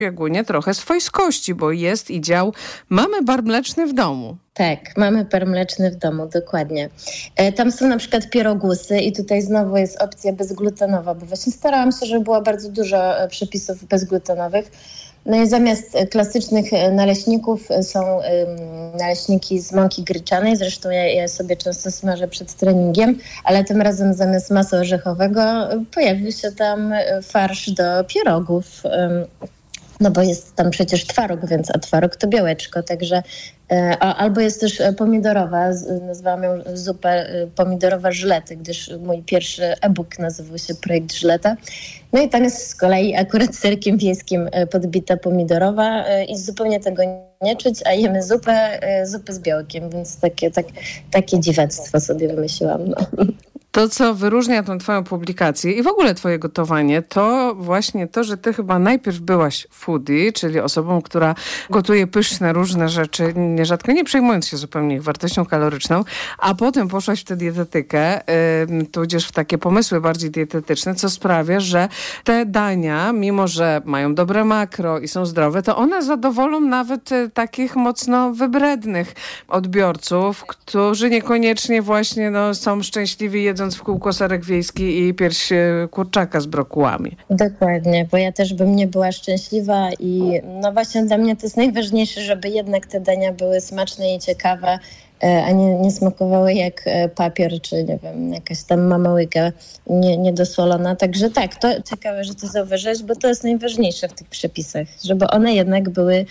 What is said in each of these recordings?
ogólnie trochę swojskości, bo jest i dział mamy bar mleczny w domu. Tak, mamy bar mleczny w domu, dokładnie. Tam są na przykład pierogusy i tutaj znowu jest opcja bezglutenowa, bo właśnie starałam się, żeby było bardzo dużo przepisów bezglutenowych. No i zamiast klasycznych naleśników są naleśniki z mąki gryczanej. Zresztą ja sobie często smażę przed treningiem, ale tym razem zamiast masła orzechowego pojawił się tam farsz do pierogów. No bo jest tam przecież twaróg, a twaróg to białeczko, także albo jest też pomidorowa, nazwałam ją zupę pomidorowa żylety, gdyż mój pierwszy e-book nazywał się Projekt Żyleta. No i tam jest z kolei akurat serkiem wiejskim podbita pomidorowa i zupełnie tego nie czuć, a jemy zupę z białkiem, więc takie dziwactwo sobie wymyśliłam. No. To, co wyróżnia tę twoją publikację i w ogóle twoje gotowanie, to właśnie to, że ty chyba najpierw byłaś foodie, czyli osobą, która gotuje pyszne różne rzeczy, nierzadko nie przejmując się zupełnie ich wartością kaloryczną, a potem poszłaś w tę dietetykę, tudzież w takie pomysły bardziej dietetyczne, co sprawia, że te dania, mimo że mają dobre makro i są zdrowe, to one zadowolą nawet takich mocno wybrednych odbiorców, którzy niekoniecznie właśnie są szczęśliwi jedząc w kółko serek wiejski i pierś kurczaka z brokułami. Dokładnie, bo ja też bym nie była szczęśliwa i no właśnie dla mnie to jest najważniejsze, żeby jednak te dania były smaczne i ciekawe, a nie smakowały jak papier, czy nie wiem, jakaś tam mamałyka niedosolona. Także tak, to ciekawe, że to zauważyłeś, bo to jest najważniejsze w tych przepisach, żeby one jednak były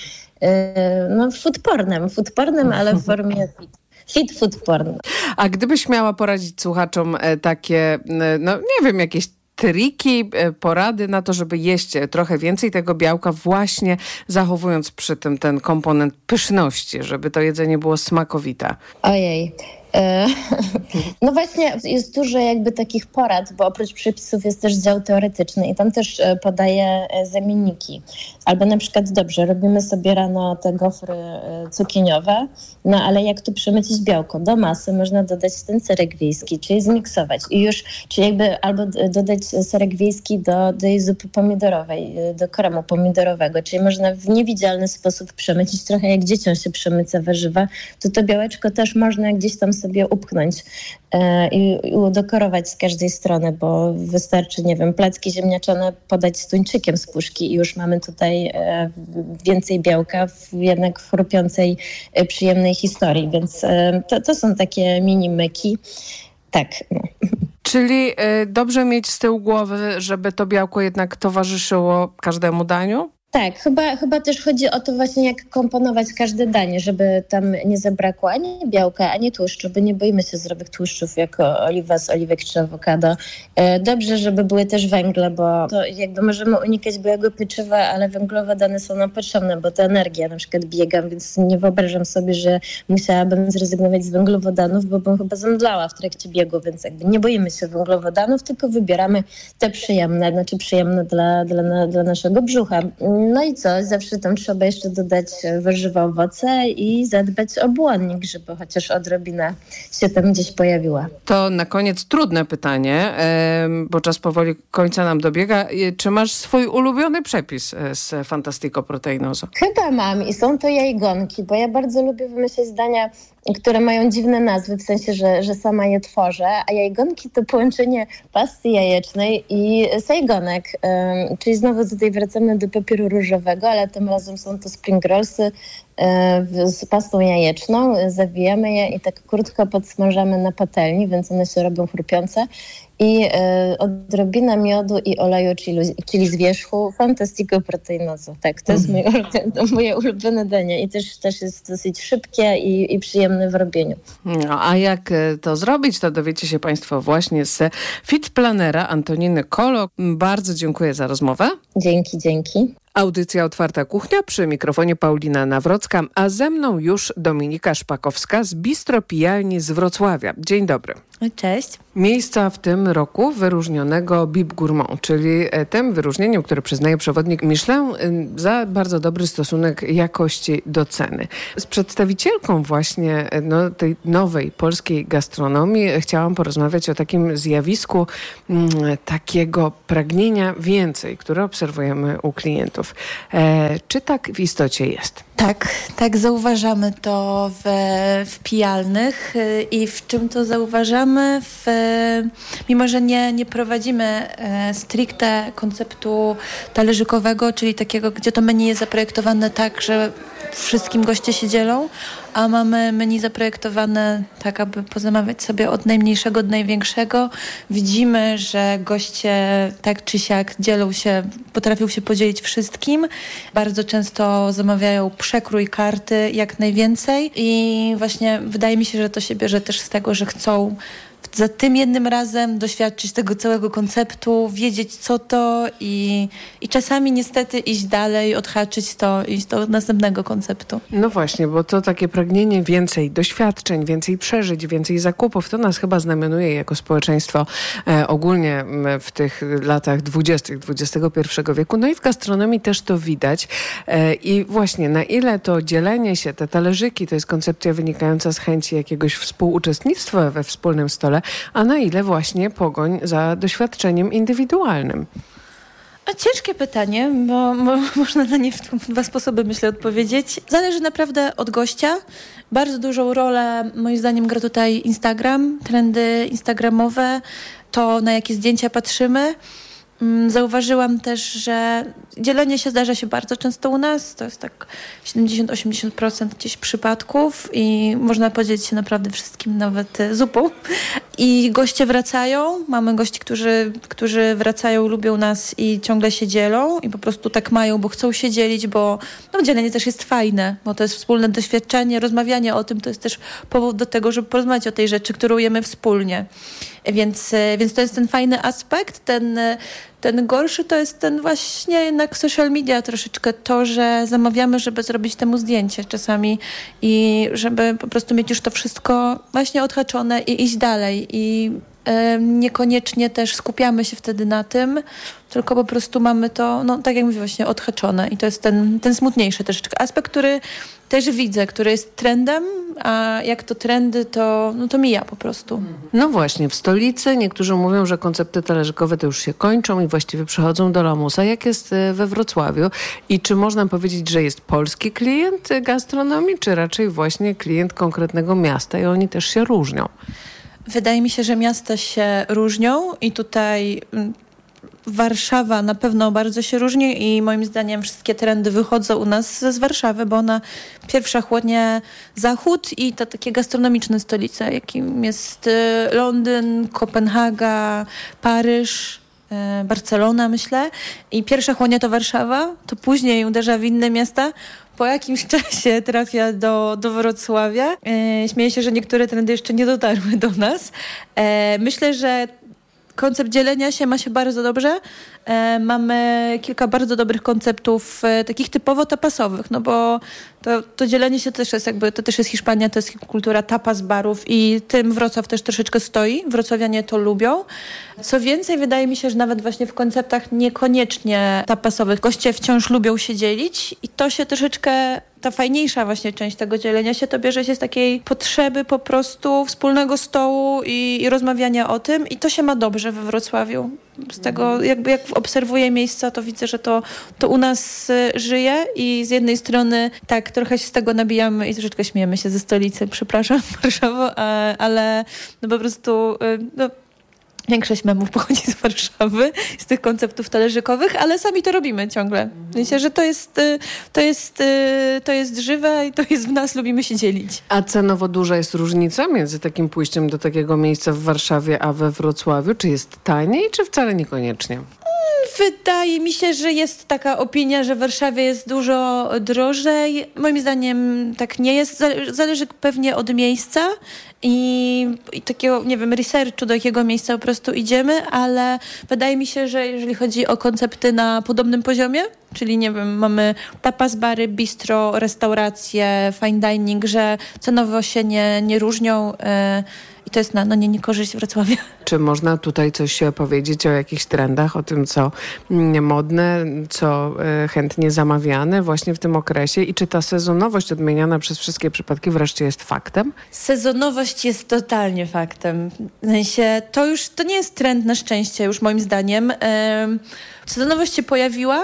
food pornem, ale w formie fit food porn. A gdybyś miała poradzić słuchaczom takie, nie wiem, jakieś triki, porady na to, żeby jeść trochę więcej tego białka, właśnie zachowując przy tym ten komponent pyszności, żeby to jedzenie było smakowite? Ojej. No właśnie jest dużo jakby takich porad, bo oprócz przepisów jest też dział teoretyczny i tam też podaję zamienniki. Albo na przykład robimy sobie rano te gofry cukiniowe, no ale jak tu przemycić białko? Do masy można dodać ten serek wiejski, czyli zmiksować i już, czy jakby albo dodać serek wiejski do tej zupy pomidorowej, do kremu pomidorowego, czyli można w niewidzialny sposób przemycić, trochę jak dzieciom się przemyca warzywa, to białeczko też można gdzieś tam sobie upchnąć i udekorować z każdej strony, bo wystarczy, nie wiem, placki ziemniaczane podać z tuńczykiem z puszki i już mamy tutaj więcej białka jednak w chrupiącej, przyjemnej historii, więc to są takie mini myki. Tak, no. Czyli dobrze mieć z tyłu głowy, żeby to białko jednak towarzyszyło każdemu daniu? Tak, chyba też chodzi o to właśnie, jak komponować każde danie, żeby tam nie zabrakło ani białka, ani tłuszczu, bo nie boimy się zdrowych tłuszczów, jak oliwa z oliwek czy awokado. Dobrze, żeby były też węgle, bo to jakby możemy unikać białego pieczywa, ale węglowodany są nam potrzebne, bo to energia, na przykład biegam, więc nie wyobrażam sobie, że musiałabym zrezygnować z węglowodanów, bo bym chyba zemdlała w trakcie biegu, więc jakby nie boimy się węglowodanów, tylko wybieramy te przyjemne, dla naszego brzucha. No i co? Zawsze tam trzeba jeszcze dodać warzywa, owoce i zadbać o błonnik, żeby chociaż odrobina się tam gdzieś pojawiła. To na koniec trudne pytanie, bo czas powoli końca nam dobiega. Czy masz swój ulubiony przepis z Fantastico Proteinoso? Chyba mam i są to jajgonki, bo ja bardzo lubię wymyślać dania, które mają dziwne nazwy, w sensie, że sama je tworzę, a jajgonki to połączenie pasty jajecznej i sajgonek, czyli znowu tutaj wracamy do papieru różowego, ale tym razem są to spring rollsy z pastą jajeczną, zawijamy je i tak krótko podsmażamy na patelni, więc one się robią chrupiące i odrobina miodu i oleju chili z wierzchu, Fantastico Proteinoso. Tak, to jest moje ulubione danie i też jest dosyć szybkie i przyjemne w robieniu. No, a jak to zrobić, to dowiecie się Państwo właśnie z Fit Planera Antoniny Kolo. Bardzo dziękuję za rozmowę. Dzięki. Audycja Otwarta Kuchnia, przy mikrofonie Paulina Nawrocka, a ze mną już Dominika Szpakowska z Bistro Pijalni z Wrocławia. Dzień dobry. Cześć. Miejsca w tym roku wyróżnionego Bib Gourmand, czyli tym wyróżnieniem, które przyznaje przewodnik Michelin za bardzo dobry stosunek jakości do ceny. Z przedstawicielką właśnie tej nowej polskiej gastronomii chciałam porozmawiać o takim zjawisku takiego pragnienia więcej, które obserwujemy u klientów. Czy tak w istocie jest? Tak zauważamy to w pijalnych i w czym to zauważamy? Mimo, że nie prowadzimy stricte konceptu talerzykowego, czyli takiego, gdzie to menu jest zaprojektowane tak, że wszystkim goście się dzielą, a mamy menu zaprojektowane tak, aby pozamawiać sobie od najmniejszego do największego. Widzimy, że goście tak czy siak dzielą się, potrafią się podzielić wszystkim. Bardzo często zamawiają przekrój karty jak najwięcej i właśnie wydaje mi się, że to się bierze też z tego, że chcą za tym jednym razem doświadczyć tego całego konceptu, wiedzieć co to i czasami niestety iść dalej, odhaczyć to, iść do następnego konceptu. No właśnie, bo to takie pragnienie więcej doświadczeń, więcej przeżyć, więcej zakupów, to nas chyba znamionuje jako społeczeństwo ogólnie w tych latach 20. XXI wieku. No i w gastronomii też to widać. I właśnie na ile to dzielenie się, te talerzyki, to jest koncepcja wynikająca z chęci jakiegoś współuczestnictwa we wspólnym stole, a na ile właśnie pogoń za doświadczeniem indywidualnym? Ciężkie pytanie, bo można na nie w dwa sposoby, myślę, odpowiedzieć. Zależy naprawdę od gościa. Bardzo dużą rolę, moim zdaniem, gra tutaj Instagram, trendy instagramowe, to na jakie zdjęcia patrzymy. Zauważyłam też, że dzielenie się zdarza się bardzo często u nas. To jest tak 70-80% gdzieś przypadków i można podzielić się naprawdę wszystkim, nawet zupą. I goście wracają. Mamy gości, którzy wracają, lubią nas i ciągle się dzielą i po prostu tak mają, bo chcą się dzielić, bo dzielenie też jest fajne, bo to jest wspólne doświadczenie, rozmawianie o tym to jest też powód do tego, żeby porozmawiać o tej rzeczy, którą jemy wspólnie. Więc to jest ten fajny aspekt. Ten gorszy to jest ten właśnie jednak social media troszeczkę to, że zamawiamy, żeby zrobić temu zdjęcie czasami i żeby po prostu mieć już to wszystko właśnie odhaczone i iść dalej. I niekoniecznie też skupiamy się wtedy na tym, tylko po prostu mamy to, tak jak mówię, właśnie odhaczone. I to jest ten smutniejszy troszeczkę aspekt, który też widzę, który jest trendem, a jak to trendy, to mija po prostu. No właśnie, w stolicy niektórzy mówią, że koncepty talerzykowe to już się kończą i właściwie przechodzą do lamusa. Jak jest we Wrocławiu? I czy można powiedzieć, że jest polski klient gastronomii, czy raczej właśnie klient konkretnego miasta i oni też się różnią? Wydaje mi się, że miasta się różnią i tutaj Warszawa na pewno bardzo się różni i moim zdaniem wszystkie trendy wychodzą u nas z Warszawy, bo ona pierwsza chłodnie zachód i to takie gastronomiczne stolice, jakim jest Londyn, Kopenhaga, Paryż, Barcelona, myślę. I pierwsza chłonie to Warszawa, to później uderza w inne miasta. Po jakimś czasie trafia do Wrocławia. Śmieję się, że niektóre trendy jeszcze nie dotarły do nas. Myślę, że koncept dzielenia się ma się bardzo dobrze. Mamy kilka bardzo dobrych konceptów, takich typowo tapasowych, bo to dzielenie się też jest to też jest Hiszpania, to jest kultura tapas barów i tym Wrocław też troszeczkę stoi. Wrocławianie to lubią. Co więcej, wydaje mi się, że nawet właśnie w konceptach niekoniecznie tapasowych goście wciąż lubią się dzielić i to się troszeczkę, ta fajniejsza właśnie część tego dzielenia się to bierze się z takiej potrzeby po prostu wspólnego stołu i rozmawiania o tym i to się ma dobrze we Wrocławiu. Z tego jak obserwuję miejsca, to widzę, że to u nas żyje i z jednej strony tak trochę się z tego nabijamy i troszeczkę śmiejemy się ze stolicy, przepraszam, Warszawo, ale po prostu większość memów pochodzi z Warszawy, z tych konceptów talerzykowych, ale sami to robimy ciągle. Myślę, że to jest żywe i to jest w nas, lubimy się dzielić. A cenowo duża jest różnica między takim pójściem do takiego miejsca w Warszawie, a we Wrocławiu? Czy jest taniej, czy wcale niekoniecznie? Wydaje mi się, że jest taka opinia, że w Warszawie jest dużo drożej. Moim zdaniem tak nie jest. Zależy pewnie od miejsca i takiego, nie wiem, researchu, do jakiego miejsca po prostu idziemy, ale wydaje mi się, że jeżeli chodzi o koncepty na podobnym poziomie, czyli nie wiem, mamy tapas bary, bistro, restauracje, fine dining, że cenowo się nie różnią. To jest na niekorzyść Wrocławia. Czy można tutaj coś powiedzieć o jakichś trendach, o tym, co modne, co chętnie zamawiane właśnie w tym okresie i czy ta sezonowość odmieniana przez wszystkie przypadki wreszcie jest faktem? Sezonowość jest totalnie faktem. W sensie, to nie jest trend na szczęście już moim zdaniem. Sezonowość się pojawiła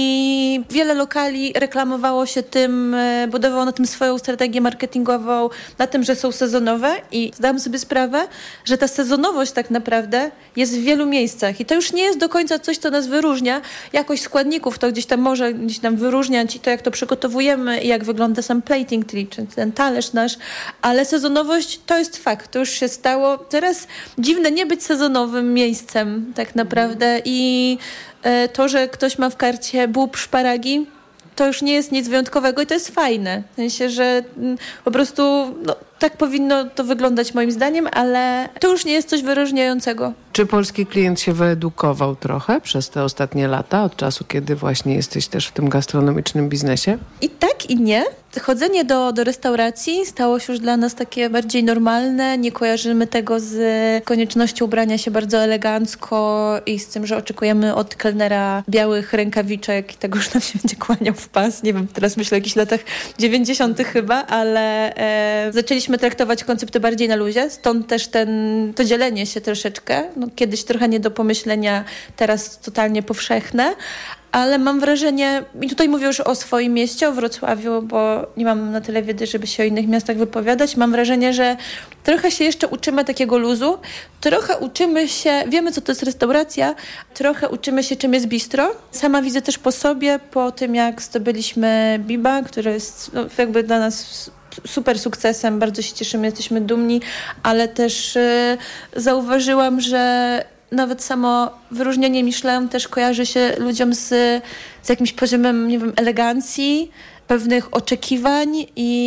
i wiele lokali reklamowało się tym, budowało na tym swoją strategię marketingową, na tym, że są sezonowe i zdałam sobie sprawę, że ta sezonowość tak naprawdę jest w wielu miejscach i to już nie jest do końca coś, co nas wyróżnia. Jakość składników to gdzieś tam może wyróżniać i to, jak to przygotowujemy i jak wygląda sam plating, czyli ten talerz nasz, ale sezonowość to jest fakt, to już się stało. Teraz dziwne nie być sezonowym miejscem tak naprawdę i to, że ktoś ma w karcie bób, szparagi, to już nie jest nic wyjątkowego i to jest fajne. W sensie, że po prostu tak powinno to wyglądać moim zdaniem, ale to już nie jest coś wyróżniającego. Czy polski klient się wyedukował trochę przez te ostatnie lata, od czasu, kiedy właśnie jesteś też w tym gastronomicznym biznesie? I tak, i nie. Chodzenie do restauracji stało się już dla nas takie bardziej normalne. Nie kojarzymy tego z koniecznością ubrania się bardzo elegancko i z tym, że oczekujemy od kelnera białych rękawiczek i tego, że nam się będzie kłaniał w pas. Nie wiem, teraz myślę o jakichś latach 90. chyba, ale zaczęliśmy traktować koncepty bardziej na luzie. Stąd też to dzielenie się troszeczkę. Kiedyś trochę nie do pomyślenia, teraz totalnie powszechne. Ale mam wrażenie, i tutaj mówię już o swoim mieście, o Wrocławiu, bo nie mam na tyle wiedzy, żeby się o innych miastach wypowiadać. Mam wrażenie, że trochę się jeszcze uczymy takiego luzu, trochę uczymy się, wiemy co to jest restauracja, trochę uczymy się czym jest bistro. Sama widzę też po sobie, po tym jak zdobyliśmy Biba, który jest jakby dla nas super sukcesem, bardzo się cieszymy, jesteśmy dumni, ale też zauważyłam, że nawet samo wyróżnienie Michelin też kojarzy się ludziom z jakimś poziomem, nie wiem, elegancji, pewnych oczekiwań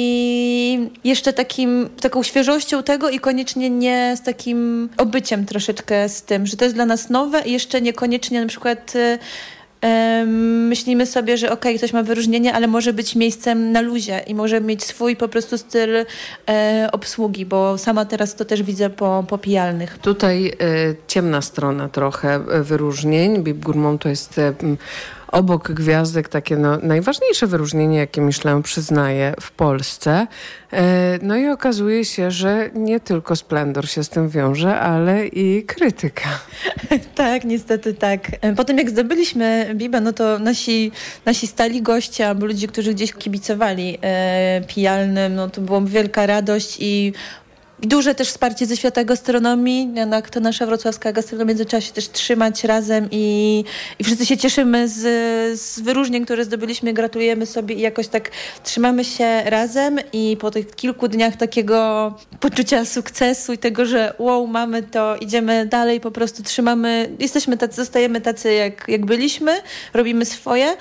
i jeszcze taką świeżością tego i koniecznie nie z takim obyciem troszeczkę z tym, że to jest dla nas nowe i jeszcze niekoniecznie na przykład myślimy sobie, że ktoś ma wyróżnienie, ale może być miejscem na luzie i może mieć swój po prostu styl obsługi, bo sama teraz to też widzę po pijalnych. Tutaj ciemna strona trochę wyróżnień. Bib Gourmand to jest obok gwiazdek takie najważniejsze wyróżnienie, jakie Michelin przyznaje w Polsce. No i okazuje się, że nie tylko splendor się z tym wiąże, ale i krytyka. Tak, niestety tak. Po tym jak zdobyliśmy Bibę, no to nasi stali goście albo ludzie, którzy gdzieś kibicowali pijalnym, no to była wielka radość i duże też wsparcie ze świata gastronomii. To nasza wrocławska gastronomia zaczęła się też trzymać razem i wszyscy się cieszymy z wyróżnień, które zdobyliśmy, gratulujemy sobie i jakoś tak trzymamy się razem i po tych kilku dniach takiego poczucia sukcesu i tego, że mamy to, idziemy dalej, po prostu trzymamy, jesteśmy tacy, zostajemy tacy jak byliśmy, robimy swoje.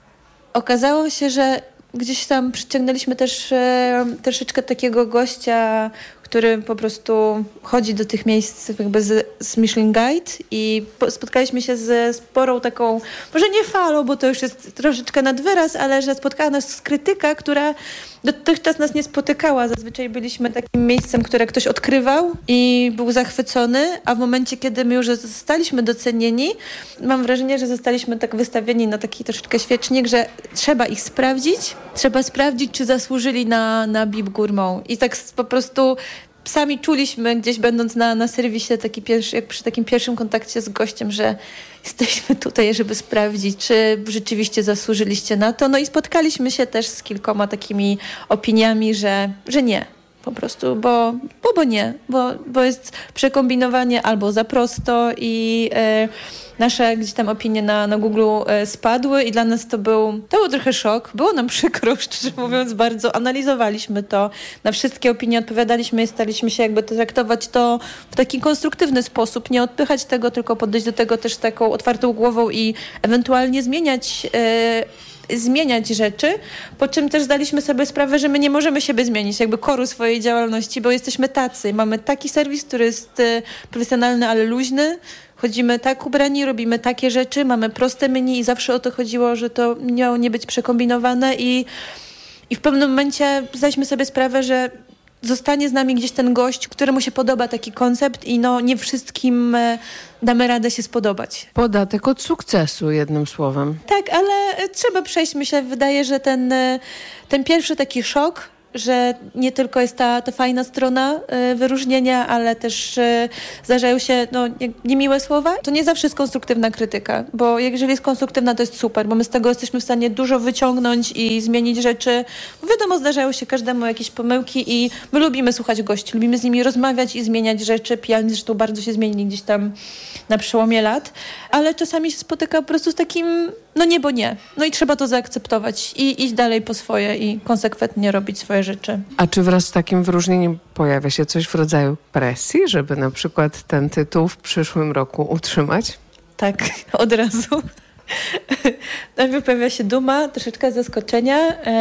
Okazało się, że gdzieś tam przyciągnęliśmy też troszeczkę takiego gościa, który po prostu chodzi do tych miejsc jakby z Michelin Guide i spotkaliśmy się ze sporą taką, może nie falą, bo to już jest troszeczkę nad wyraz, ale że spotkała nas krytyka, która dotychczas nas nie spotykała. Zazwyczaj byliśmy takim miejscem, które ktoś odkrywał i był zachwycony, a w momencie, kiedy my już zostaliśmy docenieni, mam wrażenie, że zostaliśmy tak wystawieni na taki troszeczkę świecznik, że trzeba ich sprawdzić. Trzeba sprawdzić, czy zasłużyli na Bib Gourmand. I tak po prostu sami czuliśmy gdzieś będąc na serwisie jak przy takim pierwszym kontakcie z gościem, że jesteśmy tutaj, żeby sprawdzić, czy rzeczywiście zasłużyliście na to. No i spotkaliśmy się też z kilkoma takimi opiniami, że nie. Po prostu, bo nie. Bo jest przekombinowanie albo za prosto i nasze gdzieś tam opinie na Google spadły i dla nas to był trochę szok. Było nam przykro, szczerze mówiąc, bardzo. Analizowaliśmy to, na wszystkie opinie odpowiadaliśmy i staraliśmy się jakby traktować to w taki konstruktywny sposób, nie odpychać tego, tylko podejść do tego też taką otwartą głową i ewentualnie zmieniać rzeczy, po czym też zdaliśmy sobie sprawę, że my nie możemy siebie zmienić, jakby koru swojej działalności, bo jesteśmy tacy. Mamy taki serwis, który jest profesjonalny, ale luźny. Chodzimy tak ubrani, robimy takie rzeczy, mamy proste menu i zawsze o to chodziło, że to miało nie być przekombinowane i w pewnym momencie zdaliśmy sobie sprawę, że zostanie z nami gdzieś ten gość, któremu się podoba taki koncept i nie wszystkim damy radę się spodobać. Podatek od sukcesu, jednym słowem. Tak, ale trzeba przejść, myślę, wydaje, że ten pierwszy taki szok, że nie tylko jest ta fajna strona wyróżnienia, ale też zdarzają się niemiłe słowa. To nie zawsze jest konstruktywna krytyka, bo jeżeli jest konstruktywna, to jest super, bo my z tego jesteśmy w stanie dużo wyciągnąć i zmienić rzeczy. Bo wiadomo, zdarzają się każdemu jakieś pomyłki i my lubimy słuchać gości, lubimy z nimi rozmawiać i zmieniać rzeczy. Pijalni zresztą bardzo się zmienili gdzieś tam na przełomie lat, ale czasami się spotyka po prostu z takim nie, bo nie. I trzeba to zaakceptować i iść dalej po swoje i konsekwentnie robić swoje rzeczy. A czy wraz z takim wyróżnieniem pojawia się coś w rodzaju presji, żeby na przykład ten tytuł w przyszłym roku utrzymać? Tak, od razu. Najpierw pojawia się duma, troszeczkę zaskoczenia.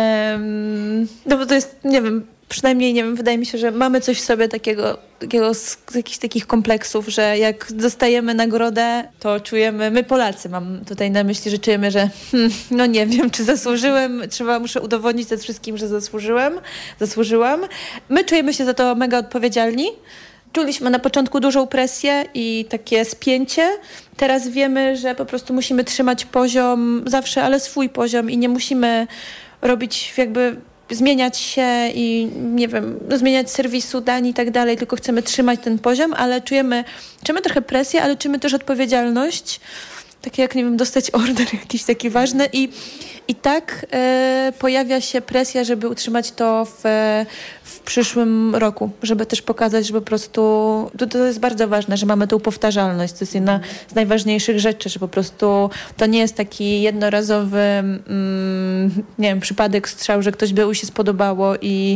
Bo to jest, nie wiem, przynajmniej, nie wiem, wydaje mi się, że mamy coś w sobie takiego z jakichś takich kompleksów, że jak dostajemy nagrodę, to czujemy, my Polacy, mam tutaj na myśli, że czujemy, że nie wiem, czy zasłużyłem, muszę udowodnić ze wszystkim, że zasłużyłam. My czujemy się za to mega odpowiedzialni. Czuliśmy na początku dużą presję i takie spięcie. Teraz wiemy, że po prostu musimy trzymać poziom zawsze, ale swój poziom i nie musimy robić zmieniać się i nie wiem, zmieniać serwisu, dań i tak dalej, tylko chcemy trzymać ten poziom, ale czujemy trochę presję, ale czujemy też odpowiedzialność. Takie jak, nie wiem, dostać order jakiś taki ważny i tak pojawia się presja, żeby utrzymać to w przyszłym roku, żeby też pokazać, że po prostu to jest bardzo ważne, że mamy tą powtarzalność, to jest jedna z najważniejszych rzeczy, że po prostu to nie jest taki jednorazowy nie wiem, przypadek, strzał, że ktoś by się spodobało i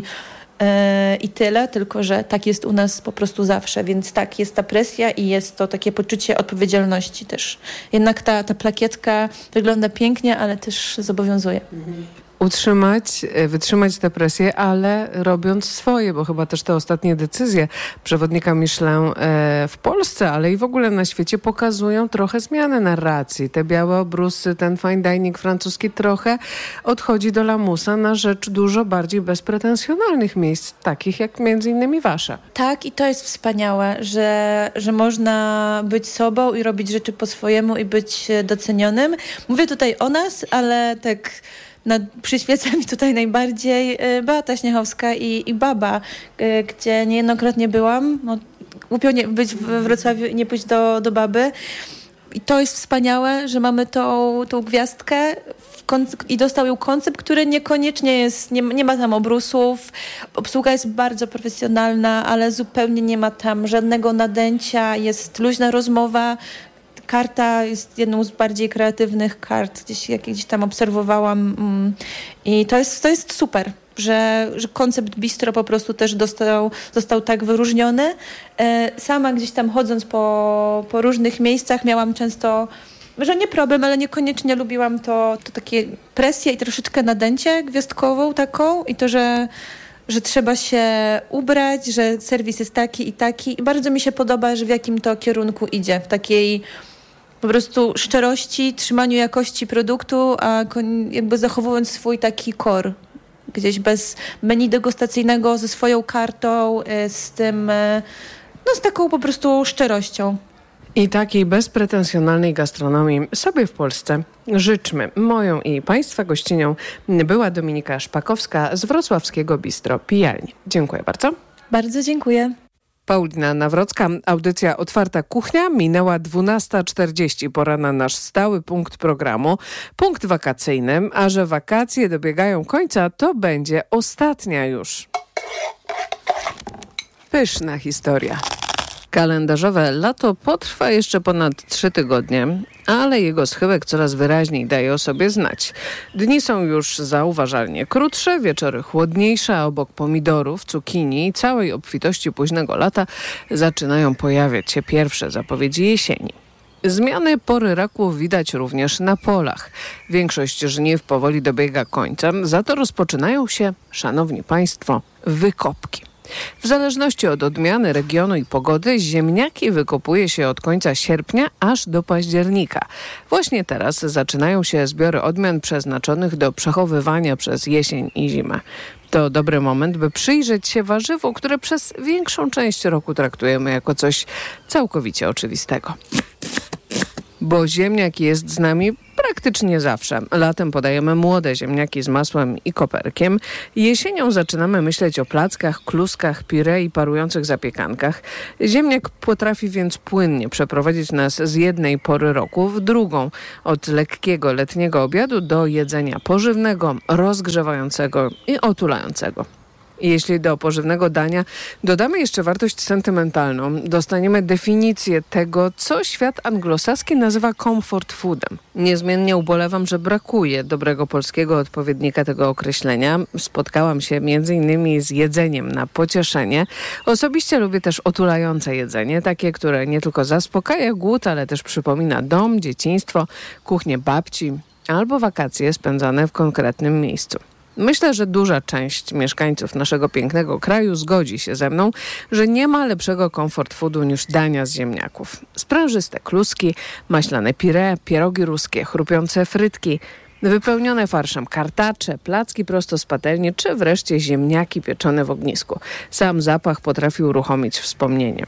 tyle, tylko że tak jest u nas po prostu zawsze, więc tak, jest ta presja i jest to takie poczucie odpowiedzialności też. Jednak ta plakietka wygląda pięknie, ale też zobowiązuje. Wytrzymać tę presję, ale robiąc swoje, bo chyba też te ostatnie decyzje przewodnika Michelin w Polsce, ale i w ogóle na świecie pokazują trochę zmianę narracji. Te białe obrusy, ten fine dining francuski trochę odchodzi do lamusa na rzecz dużo bardziej bezpretensjonalnych miejsc, takich jak między innymi wasze. Tak, i to jest wspaniałe, że można być sobą i robić rzeczy po swojemu i być docenionym. Mówię tutaj o nas, ale tak przyświeca mi tutaj najbardziej Beata Śniechowska i Baba, gdzie niejednokrotnie byłam. Głupio nie być w Wrocławiu i nie pójść do Baby. I to jest wspaniałe, że mamy tą gwiazdkę i dostał ją koncept, który niekoniecznie jest, nie ma tam obrusów. Obsługa jest bardzo profesjonalna, ale zupełnie nie ma tam żadnego nadęcia. Jest luźna rozmowa. Karta jest jedną z bardziej kreatywnych kart, gdzieś tam obserwowałam i to jest super, że koncept bistro po prostu też został tak wyróżniony. Sama gdzieś tam chodząc po różnych miejscach miałam często, że nie problem, ale niekoniecznie lubiłam to takie presję i troszeczkę nadęcie gwiazdkową taką i to, że trzeba się ubrać, że serwis jest taki i taki i bardzo mi się podoba, że w jakim to kierunku idzie, w takiej po prostu szczerości, trzymaniu jakości produktu, a zachowując swój taki core. Gdzieś bez menu degustacyjnego, ze swoją kartą, z tym, z taką po prostu szczerością. I takiej bezpretensjonalnej gastronomii sobie w Polsce życzmy. Moją i Państwa gościnią była Dominika Szpakowska z wrocławskiego Bistro Pijalni. Dziękuję bardzo. Bardzo dziękuję. Paulina Nawrocka, audycja Otwarta Kuchnia, minęła 12:40. Pora na nasz stały punkt programu, punkt wakacyjny, a że wakacje dobiegają końca, to będzie ostatnia już. Pyszna historia. Kalendarzowe lato potrwa jeszcze ponad 3 tygodnie, ale jego schyłek coraz wyraźniej daje o sobie znać. Dni są już zauważalnie krótsze, wieczory chłodniejsze, a obok pomidorów, cukinii i całej obfitości późnego lata zaczynają pojawiać się pierwsze zapowiedzi jesieni. Zmiany pory roku widać również na polach. Większość żniw powoli dobiega końca, za to rozpoczynają się, szanowni państwo, wykopki. W zależności od odmiany, regionu i pogody ziemniaki wykopuje się od końca sierpnia aż do października. Właśnie teraz zaczynają się zbiory odmian przeznaczonych do przechowywania przez jesień i zimę. To dobry moment, by przyjrzeć się warzywu, które przez większą część roku traktujemy jako coś całkowicie oczywistego. Bo ziemniak jest z nami praktycznie zawsze. Latem podajemy młode ziemniaki z masłem i koperkiem. Jesienią zaczynamy myśleć o plackach, kluskach, pire i parujących zapiekankach. Ziemniak potrafi więc płynnie przeprowadzić nas z jednej pory roku w drugą. Od lekkiego letniego obiadu do jedzenia pożywnego, rozgrzewającego i otulającego. Jeśli do pożywnego dania dodamy jeszcze wartość sentymentalną, dostaniemy definicję tego, co świat anglosaski nazywa comfort foodem. Niezmiennie ubolewam, że brakuje dobrego polskiego odpowiednika tego określenia. Spotkałam się m.in. z jedzeniem na pocieszenie. Osobiście lubię też otulające jedzenie, takie, które nie tylko zaspokaja głód, ale też przypomina dom, dzieciństwo, kuchnię babci albo wakacje spędzane w konkretnym miejscu. Myślę, że duża część mieszkańców naszego pięknego kraju zgodzi się ze mną, że nie ma lepszego comfort foodu niż dania z ziemniaków. Sprężyste kluski, maślane pire, pierogi ruskie, chrupiące frytki, wypełnione farszem kartacze, placki prosto z patelni, czy wreszcie ziemniaki pieczone w ognisku. Sam zapach potrafi uruchomić wspomnienie.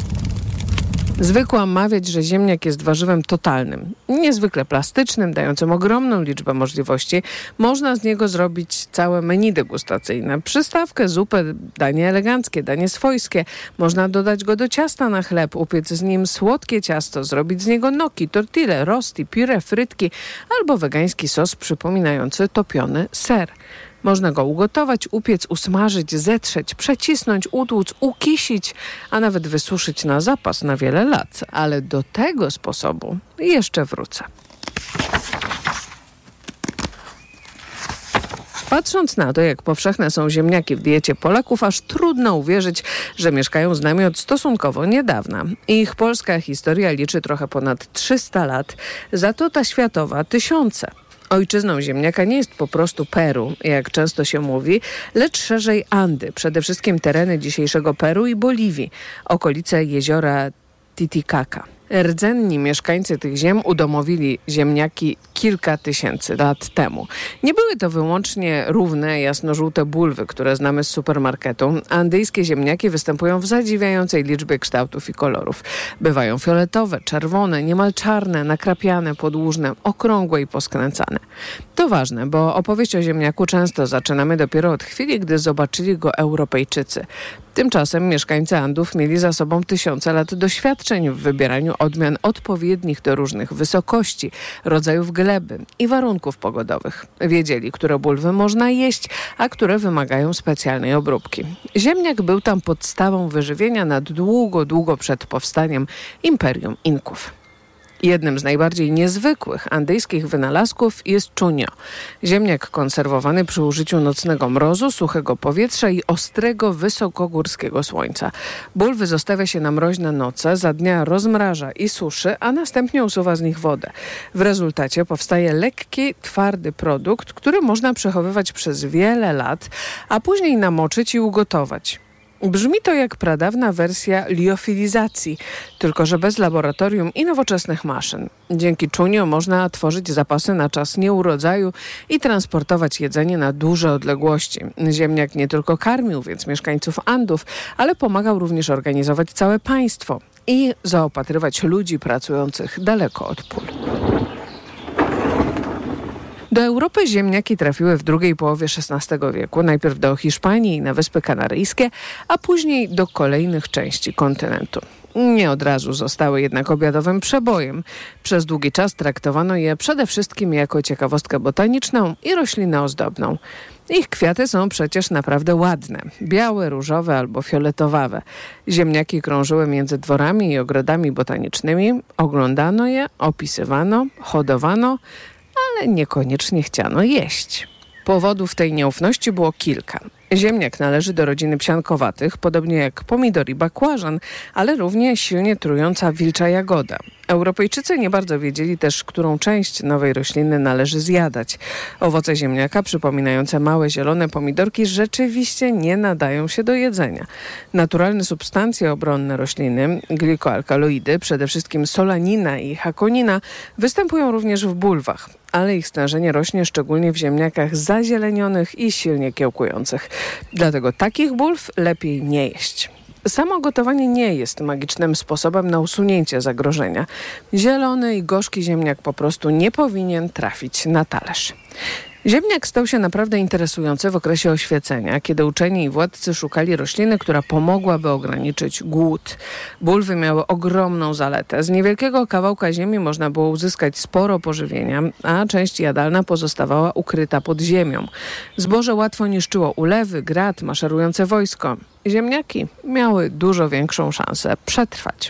Zwykłam mawiać, że ziemniak jest warzywem totalnym, niezwykle plastycznym, dającym ogromną liczbę możliwości. Można z niego zrobić całe menu degustacyjne, przystawkę, zupę, danie eleganckie, danie swojskie. Można dodać go do ciasta na chleb, upiec z nim słodkie ciasto, zrobić z niego gnocchi, tortille, rosti, pire, frytki albo wegański sos przypominający topiony ser. Można go ugotować, upiec, usmażyć, zetrzeć, przecisnąć, utłuc, ukisić, a nawet wysuszyć na zapas na wiele lat. Ale do tego sposobu jeszcze wrócę. Patrząc na to, jak powszechne są ziemniaki w diecie Polaków, aż trudno uwierzyć, że mieszkają z nami od stosunkowo niedawna. Ich polska historia liczy trochę ponad 300 lat, za to ta światowa tysiące. Ojczyzną ziemniaka nie jest po prostu Peru, jak często się mówi, lecz szerzej Andy, przede wszystkim tereny dzisiejszego Peru i Boliwii, okolice jeziora Titicaca. Rdzenni mieszkańcy tych ziem udomowili ziemniaki kilka tysięcy lat temu. Nie były to wyłącznie równe, jasnożółte bulwy, które znamy z supermarketu. Andyjskie ziemniaki występują w zadziwiającej liczbie kształtów i kolorów. Bywają fioletowe, czerwone, niemal czarne, nakrapiane, podłużne, okrągłe i poskręcane. To ważne, bo opowieść o ziemniaku często zaczynamy dopiero od chwili, gdy zobaczyli go Europejczycy. Tymczasem mieszkańcy Andów mieli za sobą tysiące lat doświadczeń w wybieraniu odmian odpowiednich do różnych wysokości, rodzajów gleby i warunków pogodowych. Wiedzieli, które bulwy można jeść, a które wymagają specjalnej obróbki. Ziemniak był tam podstawą wyżywienia na długo przed powstaniem Imperium Inków. Jednym z najbardziej niezwykłych andyjskich wynalazków jest chunio. Ziemniak konserwowany przy użyciu nocnego mrozu, suchego powietrza i ostrego, wysokogórskiego słońca. Bulwy zostawia się na mroźne noce, za dnia rozmraża i suszy, a następnie usuwa z nich wodę. W rezultacie powstaje lekki, twardy produkt, który można przechowywać przez wiele lat, a później namoczyć i ugotować. Brzmi to jak pradawna wersja liofilizacji, tylko że bez laboratorium i nowoczesnych maszyn. Dzięki chunio można tworzyć zapasy na czas nieurodzaju i transportować jedzenie na duże odległości. Ziemniak nie tylko karmił więc mieszkańców Andów, ale pomagał również organizować całe państwo i zaopatrywać ludzi pracujących daleko od pól. Do Europy ziemniaki trafiły w drugiej połowie XVI wieku, najpierw do Hiszpanii i na Wyspy Kanaryjskie, a później do kolejnych części kontynentu. Nie od razu zostały jednak obiadowym przebojem. Przez długi czas traktowano je przede wszystkim jako ciekawostkę botaniczną i roślinę ozdobną. Ich kwiaty są przecież naprawdę ładne. Białe, różowe albo fioletowawe. Ziemniaki krążyły między dworami i ogrodami botanicznymi. Oglądano je, opisywano, hodowano, ale niekoniecznie chciano jeść. Powodów tej nieufności było kilka. Ziemniak należy do rodziny psiankowatych, podobnie jak pomidor i bakłażan, ale równie silnie trująca wilcza jagoda. Europejczycy nie bardzo wiedzieli też, którą część nowej rośliny należy zjadać. Owoce ziemniaka, przypominające małe zielone pomidorki, rzeczywiście nie nadają się do jedzenia. Naturalne substancje obronne rośliny, glikoalkaloidy, przede wszystkim solanina i hakonina, występują również w bulwach, ale ich stężenie rośnie szczególnie w ziemniakach zazielenionych i silnie kiełkujących. Dlatego takich bulw lepiej nie jeść. Samo gotowanie nie jest magicznym sposobem na usunięcie zagrożenia. Zielony i gorzki ziemniak po prostu nie powinien trafić na talerz. Ziemniak stał się naprawdę interesujący w okresie oświecenia, kiedy uczeni i władcy szukali rośliny, która pomogłaby ograniczyć głód. Bulwy miały ogromną zaletę. Z niewielkiego kawałka ziemi można było uzyskać sporo pożywienia, a część jadalna pozostawała ukryta pod ziemią. Zboże łatwo niszczyło ulewy, grad, maszerujące wojsko. Ziemniaki miały dużo większą szansę przetrwać.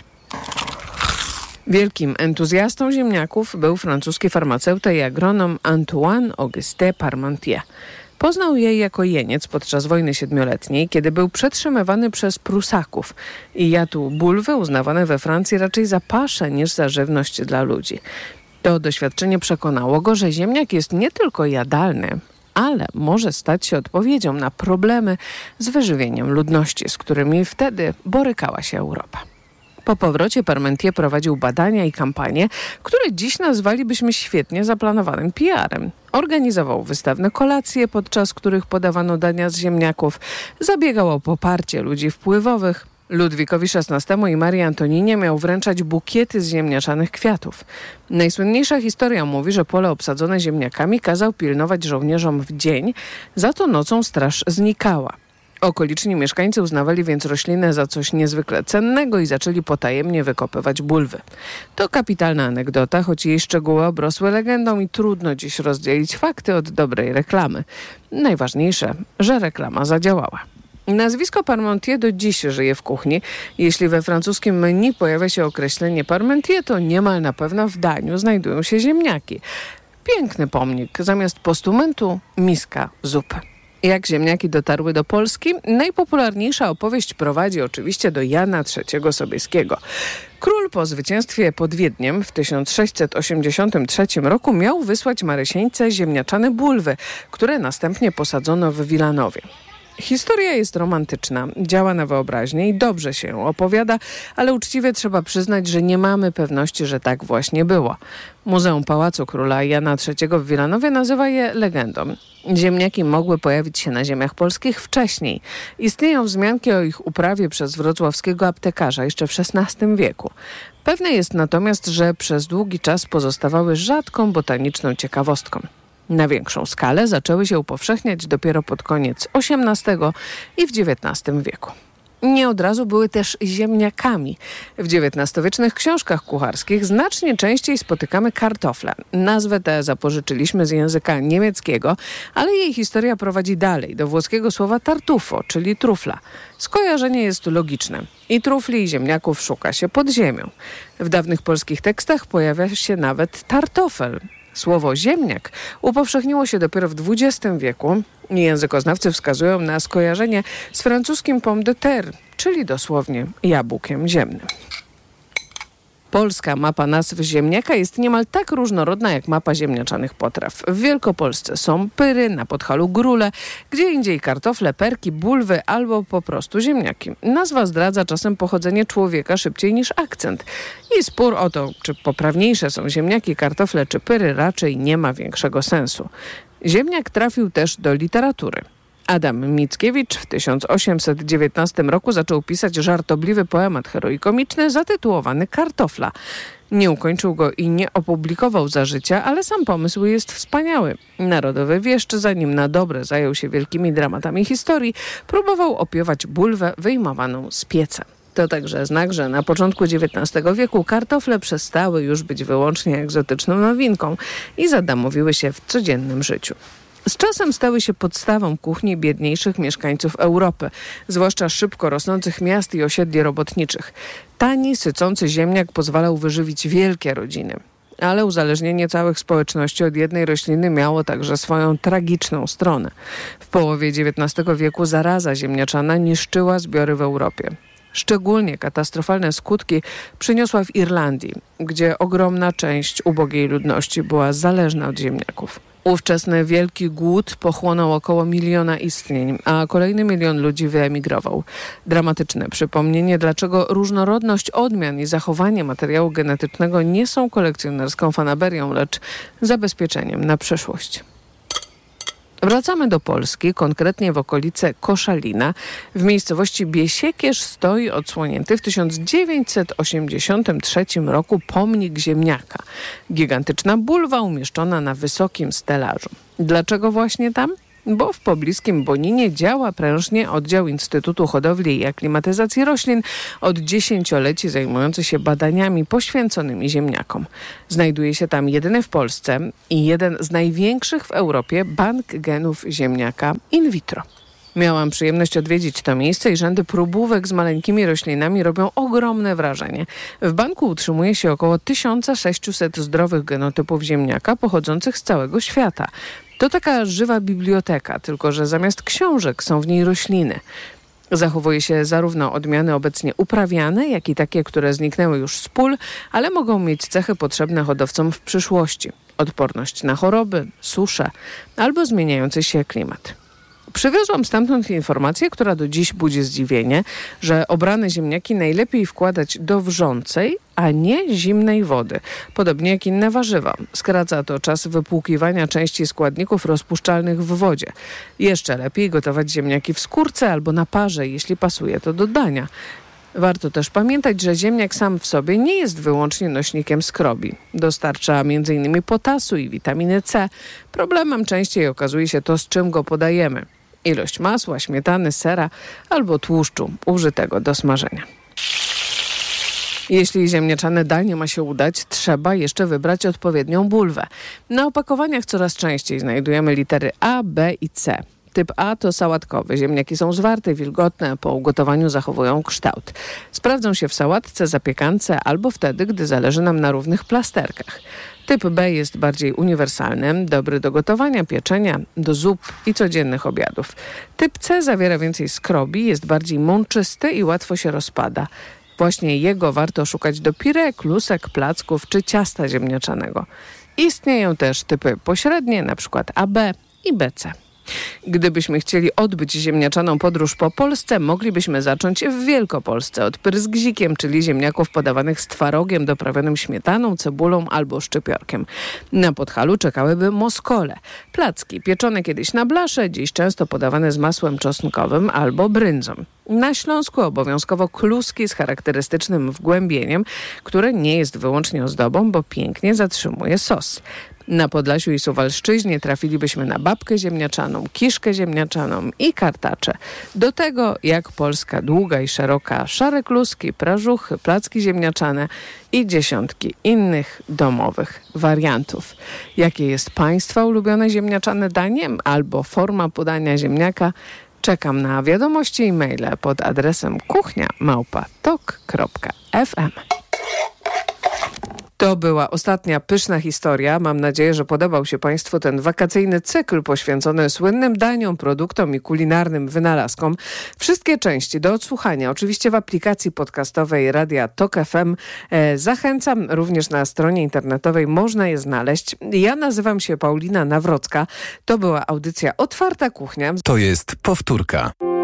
Wielkim entuzjastą ziemniaków był francuski farmaceuta i agronom Antoine-Auguste Parmentier. Poznał je jako jeniec podczas wojny siedmioletniej, kiedy był przetrzymywany przez Prusaków i jadł bulwy uznawane we Francji raczej za paszę niż za żywność dla ludzi. To doświadczenie przekonało go, że ziemniak jest nie tylko jadalny, ale może stać się odpowiedzią na problemy z wyżywieniem ludności, z którymi wtedy borykała się Europa. Po powrocie Parmentier prowadził badania i kampanie, które dziś nazwalibyśmy świetnie zaplanowanym PR-em. Organizował wystawne kolacje, podczas których podawano dania z ziemniaków, zabiegał o poparcie ludzi wpływowych. Ludwikowi XVI i Marii Antoninie miał wręczać bukiety z ziemniaczanych kwiatów. Najsłynniejsza historia mówi, że pole obsadzone ziemniakami kazał pilnować żołnierzom w dzień, za to nocą straż znikała. Okoliczni mieszkańcy uznawali więc roślinę za coś niezwykle cennego i zaczęli potajemnie wykopywać bulwy. To kapitalna anegdota, choć jej szczegóły obrosły legendą i trudno dziś rozdzielić fakty od dobrej reklamy. Najważniejsze, że reklama zadziałała. Nazwisko Parmentier do dziś żyje w kuchni. Jeśli we francuskim menu pojawia się określenie Parmentier, to niemal na pewno w daniu znajdują się ziemniaki. Piękny pomnik, zamiast postumentu miska zupy. Jak ziemniaki dotarły do Polski? Najpopularniejsza opowieść prowadzi oczywiście do Jana III Sobieskiego. Król po zwycięstwie pod Wiedniem w 1683 roku miał wysłać Marysieńce ziemniaczane bulwy, które następnie posadzono w Wilanowie. Historia jest romantyczna, działa na wyobraźnię i dobrze się ją opowiada, ale uczciwie trzeba przyznać, że nie mamy pewności, że tak właśnie było. Muzeum Pałacu Króla Jana III w Wilanowie nazywa je legendą. Ziemniaki mogły pojawić się na ziemiach polskich wcześniej. Istnieją wzmianki o ich uprawie przez wrocławskiego aptekarza jeszcze w XVI wieku. Pewne jest natomiast, że przez długi czas pozostawały rzadką botaniczną ciekawostką. Na większą skalę zaczęły się upowszechniać dopiero pod koniec XVIII i w XIX wieku. Nie od razu były też ziemniakami. W XIX-wiecznych książkach kucharskich znacznie częściej spotykamy kartofle. Nazwę tę zapożyczyliśmy z języka niemieckiego, ale jej historia prowadzi dalej, do włoskiego słowa tartufo, czyli trufla. Skojarzenie jest logiczne. I trufli, i ziemniaków szuka się pod ziemią. W dawnych polskich tekstach pojawia się nawet tartofel. Słowo ziemniak upowszechniło się dopiero w XX wieku i językoznawcy wskazują na skojarzenie z francuskim pomme de terre, czyli dosłownie jabłkiem ziemnym. Polska mapa nazw ziemniaka jest niemal tak różnorodna jak mapa ziemniaczanych potraw. W Wielkopolsce są pyry, na Podhalu grule, gdzie indziej kartofle, perki, bulwy albo po prostu ziemniaki. Nazwa zdradza czasem pochodzenie człowieka szybciej niż akcent. I spór o to, czy poprawniejsze są ziemniaki, kartofle czy pyry, raczej nie ma większego sensu. Ziemniak trafił też do literatury. Adam Mickiewicz w 1819 roku zaczął pisać żartobliwy poemat heroikomiczny zatytułowany Kartofla. Nie ukończył go i nie opublikował za życia, ale sam pomysł jest wspaniały. Narodowy wieszcz, zanim na dobre zajął się wielkimi dramatami historii, próbował opiewać bulwę wyjmowaną z pieca. To także znak, że na początku XIX wieku kartofle przestały już być wyłącznie egzotyczną nowinką i zadomowiły się w codziennym życiu. Z czasem stały się podstawą kuchni biedniejszych mieszkańców Europy, zwłaszcza szybko rosnących miast i osiedli robotniczych. Tani, sycący ziemniak pozwalał wyżywić wielkie rodziny. Ale uzależnienie całych społeczności od jednej rośliny miało także swoją tragiczną stronę. W połowie XIX wieku zaraza ziemniaczana niszczyła zbiory w Europie. Szczególnie katastrofalne skutki przyniosła w Irlandii, gdzie ogromna część ubogiej ludności była zależna od ziemniaków. Ówczesny wielki głód pochłonął około 1 miliona istnień, a kolejny 1 milion ludzi wyemigrował. Dramatyczne przypomnienie, dlaczego różnorodność odmian i zachowanie materiału genetycznego nie są kolekcjonerską fanaberią, lecz zabezpieczeniem na przyszłość. Wracamy do Polski, konkretnie w okolice Koszalina. W miejscowości Biesiekierz stoi odsłonięty w 1983 roku pomnik ziemniaka. Gigantyczna bulwa umieszczona na wysokim stelażu. Dlaczego właśnie tam? Bo w pobliskim Boninie działa prężnie oddział Instytutu Hodowli i Aklimatyzacji Roślin, od dziesięcioleci zajmujący się badaniami poświęconymi ziemniakom. Znajduje się tam jedyny w Polsce i jeden z największych w Europie bank genów ziemniaka in vitro. Miałam przyjemność odwiedzić to miejsce i rzędy próbówek z maleńkimi roślinami robią ogromne wrażenie. W banku utrzymuje się około 1600 zdrowych genotypów ziemniaka pochodzących z całego świata. To taka żywa biblioteka, tylko że zamiast książek są w niej rośliny. Zachowuje się zarówno odmiany obecnie uprawiane, jak i takie, które zniknęły już z pól, ale mogą mieć cechy potrzebne hodowcom w przyszłości. Odporność na choroby, susze albo zmieniający się klimat. Przywiozłam stamtąd informację, która do dziś budzi zdziwienie, że obrane ziemniaki najlepiej wkładać do wrzącej, a nie zimnej wody. Podobnie jak inne warzywa. Skraca to czas wypłukiwania części składników rozpuszczalnych w wodzie. Jeszcze lepiej gotować ziemniaki w skórce albo na parze, jeśli pasuje to do dania. Warto też pamiętać, że ziemniak sam w sobie nie jest wyłącznie nośnikiem skrobi. Dostarcza m.in. potasu i witaminy C. Problemem częściej okazuje się to, z czym go podajemy. Ilość masła, śmietany, sera albo tłuszczu użytego do smażenia. Jeśli ziemniaczane danie ma się udać, trzeba jeszcze wybrać odpowiednią bulwę. Na opakowaniach coraz częściej znajdujemy litery A, B i C. Typ A to sałatkowy. Ziemniaki są zwarte, wilgotne, po ugotowaniu zachowują kształt. Sprawdzą się w sałatce, zapiekance albo wtedy, gdy zależy nam na równych plasterkach. Typ B jest bardziej uniwersalny, dobry do gotowania, pieczenia, do zup i codziennych obiadów. Typ C zawiera więcej skrobi, jest bardziej mączysty i łatwo się rozpada. Właśnie jego warto szukać do pire, klusek, placków czy ciasta ziemniaczanego. Istnieją też typy pośrednie, np. AB i BC. Gdybyśmy chcieli odbyć ziemniaczaną podróż po Polsce, moglibyśmy zacząć w Wielkopolsce od pryzgzikiem, czyli ziemniaków podawanych z twarogiem doprawionym śmietaną, cebulą albo szczypiorkiem. Na Podhalu czekałyby moskole, placki pieczone kiedyś na blasze, dziś często podawane z masłem czosnkowym albo bryndzą. Na Śląsku obowiązkowo kluski z charakterystycznym wgłębieniem, które nie jest wyłącznie ozdobą, bo pięknie zatrzymuje sos. Na Podlasiu i Suwalszczyźnie trafilibyśmy na babkę ziemniaczaną, kiszkę ziemniaczaną i kartacze. Do tego, jak Polska długa i szeroka, szare kluski, prażuchy, placki ziemniaczane i dziesiątki innych domowych wariantów. Jakie jest Państwa ulubione ziemniaczane danie albo forma podania ziemniaka? Czekam na wiadomości i maile pod adresem kuchnia@tok.fm. To była ostatnia pyszna historia. Mam nadzieję, że podobał się Państwu ten wakacyjny cykl poświęcony słynnym daniom, produktom i kulinarnym wynalazkom. Wszystkie części do odsłuchania oczywiście w aplikacji podcastowej Radia Tok FM. Zachęcam, również na stronie internetowej można je znaleźć. Ja nazywam się Paulina Nawrocka. To była audycja Otwarta Kuchnia. To jest powtórka.